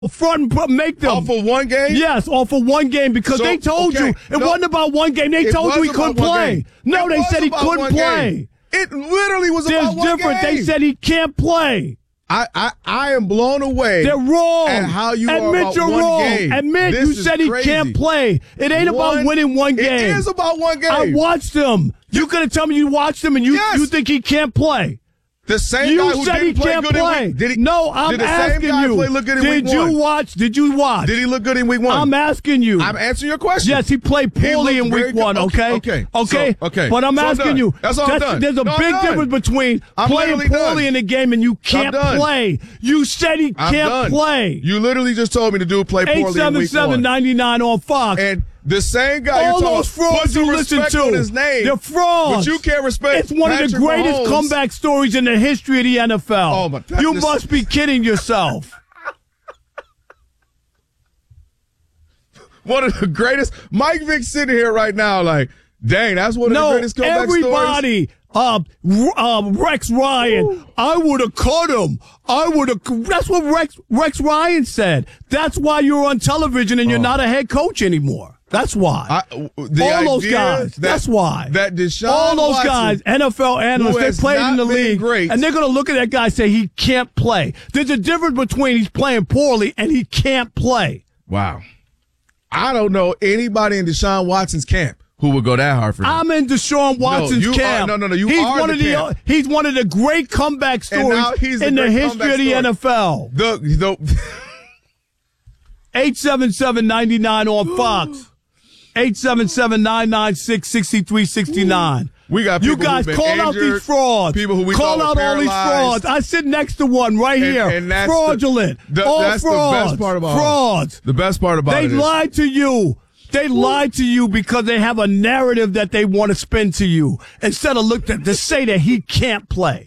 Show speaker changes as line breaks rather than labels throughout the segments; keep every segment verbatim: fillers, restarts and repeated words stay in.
Front and make them.
Off of one game?
Yes, off of one game because
so,
they told
okay,
you it
no,
wasn't about one game. They told you he couldn't play. No,
it
they said he couldn't play.
Game. It literally was
There's
about one
different.
game.
They said he can't play.
I, I, I am blown away.
They're wrong.
At how you
Admit
are about
you're
one
wrong.
game.
Admit
this
you said he
crazy.
can't play. It ain't
one,
about winning one game.
It is about one game.
I watched him. You gonna tell me you watched him and you
yes.
you think he can't play?
The same
you
guy who
said
didn't
he
play
can't
good
play.
in week. Did he,
no, I'm
did the
asking
same guy
you.
Play look good in
did
week
you
one?
watch? Did you watch?
Did he look good in week one?
I'm asking you.
I'm answering your question.
Yes, he played poorly
he
in week
good.
one. Okay,
okay,
okay,
so, okay.
But I'm
so
asking
I'm
you.
That's all I'm
that's,
done.
There's a
no,
big
I'm
difference between
I'm
playing poorly
done.
in a game and you can't play. You said he
I'm
can't
done.
play.
You literally just told me to do play poorly in week one.
eight seven seven ninety-nine on Fox.
And the same guy
all
you're
those frauds you listen to,
on his name,
they're frauds.
But you can't respect.
It's one
Patrick
of the greatest
Mahomes.
comeback stories in the history of the N F L.
Oh my God,
you
this-
must be kidding yourself.
One of the greatest. Mike Vick sitting here right now, like, dang, that's one of
no,
the greatest comeback
everybody,
stories.
Uh, uh, Rex Ryan, Ooh. I would have cut him. I would have. That's what Rex Rex Ryan said. That's why you're on television and you're
oh.
not a head coach anymore. That's why.
I, the
all those guys.
That,
that's why.
That Deshaun
all those
Watson,
guys, N F L analysts, they played in the league,
great.
and they're going to look at that guy and say he can't play. There's a difference between he's playing poorly and he can't play.
Wow. I don't know anybody in Deshaun Watson's camp who would go that hard for him.
I'm in Deshaun Watson's
no,
camp.
Are, no, no, no. You
he's
are
one
the
of the
camp.
he's one of the great comeback stories in the history of the
story.
N F L.
The the
eight seven seven ninety-nine on Fox. eight seven seven nine nine six six three six nine.
We got people
you guys
who've been
call
injured,
out these frauds.
People who we
call out all these
paralyzed.
frauds. I sit next to one right
and,
here.
And that's
Fraudulent.
The, the,
all
that's
frauds.
the best part about
frauds.
It. The best part about
they
it. They
lied to you. They lied to you because they have a narrative that they want to spin to you instead of look at to say that he can't play.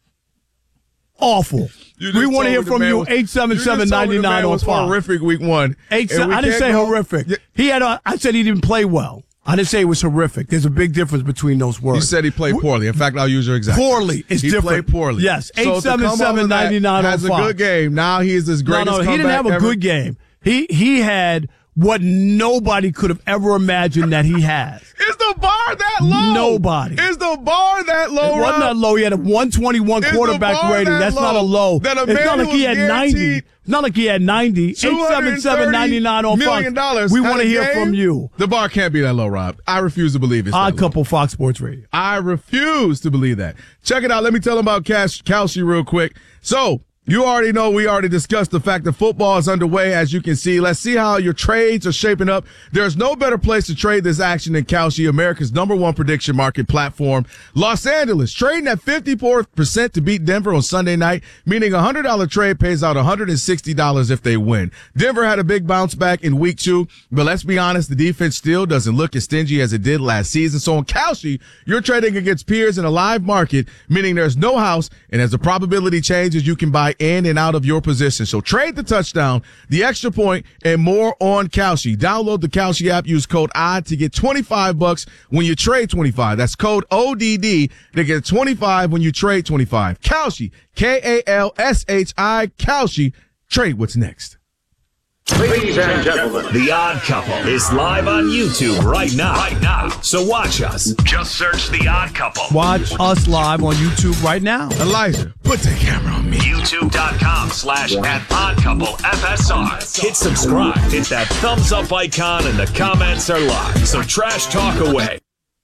Awful. We want to hear from you. eight seven seven ninety-nine on Fox.
Horrific week one.
Eight, I didn't say go, horrific. Yeah. He had. A, I said he didn't play well. I didn't say it was horrific. There's a big difference between those words.
You said he played poorly. In fact, I'll use your exact.
Poorly is
he
different.
He played poorly.
Yes. eight seven seven ninety-nine on Fox.
Has a good game. Now he is his greatest
No, no, he didn't have a
ever.
good game. He he had what nobody could have ever imagined that he has.
Is the bar that low?
Nobody.
Is the bar that low?
It wasn't that low. He had a one twenty-one
Is
quarterback rating.
That
That's
low?
not a low.
That a
it's not like he had ninety. It's not like he had ninety. eight seven seven ninety-nine on Fox.
Dollars
we want to hear
game?
from you.
The bar can't be that low, Rob. I refuse to believe it's
Odd
that
Couple
low.
Fox Sports Radio.
I refuse to believe that. Check it out. Let me tell them about Cash Kalshi real quick. So, you already know we already discussed the fact that football is underway, as you can see. Let's see how your trades are shaping up. There's no better place to trade this action than Kalshi, America's number one prediction market platform. Los Angeles, trading at fifty-four percent to beat Denver on Sunday night, meaning a one hundred dollars trade pays out one hundred sixty dollars if they win. Denver had a big bounce back in week two, but let's be honest, the defense still doesn't look as stingy as it did last season. So on Kalshi, you're trading against peers in a live market, meaning there's no house, and as the probability changes, you can buy in and out of your position. So trade the touchdown, the extra point, and more on Kalshi. Download the Kalshi app. Use code O D D to get twenty-five bucks when you trade twenty-five. That's code O D D to get twenty-five when you trade twenty-five. Kalshi, K A L S H I, Kalshi. Trade what's next.
Ladies and gentlemen, The Odd Couple is live on YouTube right now. Right now. So watch us. Just search The Odd Couple.
Watch us live on YouTube right now.
Elijah, put the camera on me.
YouTube.com slash at Odd Couple F S R. Hit subscribe. Hit that thumbs up icon and the comments are live. So trash talk away.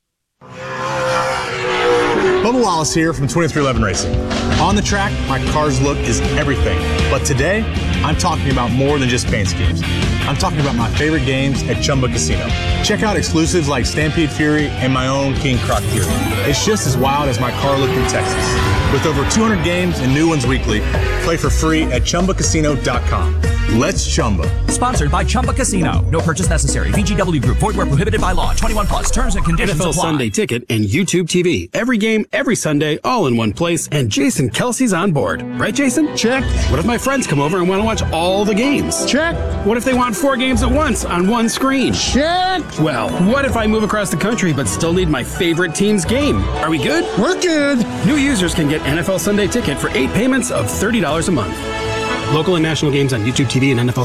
Bubba Wallace here from twenty-three eleven Racing. On the track, my car's look is everything. But today, I'm talking about more than just paint schemes. I'm talking about my favorite games at Chumba Casino. Check out exclusives like Stampede Fury and my own King Croc Fury. It's just as wild as my car look in Texas. With over two hundred games and new ones weekly, play for free at Chumba Casino dot com. Let's Chumba.
Sponsored by Chumba Casino. No purchase necessary. V G W Group. Void where prohibited by law. twenty-one plus. Terms and conditions
N F L
apply.
Sunday Ticket and YouTube T V. Every game, every Sunday, all in one place. And Jason Kelsey's on board. Right, Jason?
Check.
What if my friends come over and want to watch all the games?
Check.
What if they want four games at once on one screen?
Check.
Well, what if I move across the country but still need my favorite team's game? Are we good?
We're good.
New users can get N F L Sunday Ticket for eight payments of thirty dollars a month. Local and national games on YouTube T V and N F L